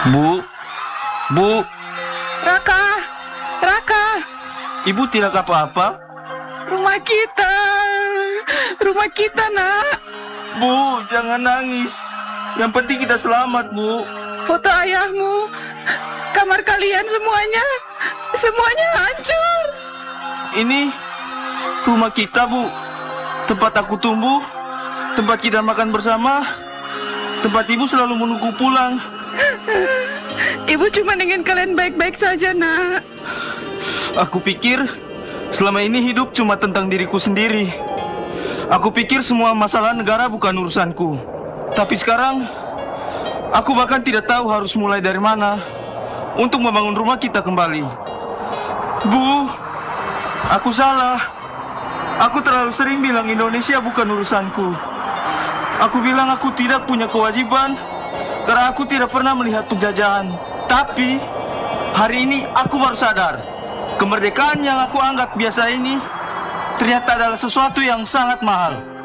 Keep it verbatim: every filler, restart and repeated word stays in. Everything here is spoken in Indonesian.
Bu, Bu, Raka, Raka, Ibu tidak apa-apa? rumah kita, rumah kita nak. Bu, jangan nangis. Yang penting kita selamat, Bu. Foto ayahmu, kamar kalian semuanya, semuanya hancur. Ini rumah kita, Bu. Tempat aku tumbuh, tempat kita makan bersama, tempat Ibu selalu menunggu pulang. Ibu cuma ingin kalian baik-baik saja nak. Aku pikir selama ini hidup cuma tentang diriku sendiri. Aku pikir semua masalah negara bukan urusanku. Tapi sekarang, aku bahkan tidak tahu harus mulai dari mana untuk membangun rumah kita kembali. Bu, aku salah. Aku terlalu sering bilang Indonesia bukan urusanku. Aku bilang aku tidak punya kewajiban karena aku tidak pernah melihat penjajahan. Tapi, hari ini aku baru sadar, kemerdekaan yang aku anggap biasa ini ternyata adalah sesuatu yang sangat mahal.